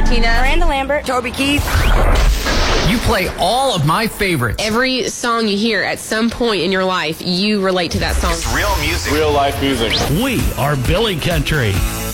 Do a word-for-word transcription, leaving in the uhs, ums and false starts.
Tina. Miranda Lambert. Toby Keith. You play all of my favorites. Every song you hear at some point in your life, you relate to that song. It's real music. Real life music. We are Billy Country.